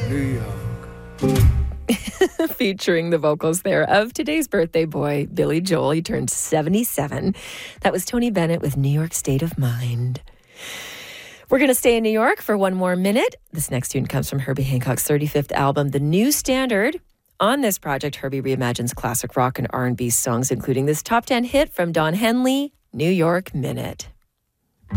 New York. Featuring the vocals there of today's birthday boy, Billy Joel. He turned 77. That was Tony Bennett with New York State of Mind. We're going to stay in New York for one more minute. This next tune comes from Herbie Hancock's 35th album, The New Standard. On this project, Herbie reimagines classic rock and R&B songs, including this top 10 hit from Don Henley, New York Minute.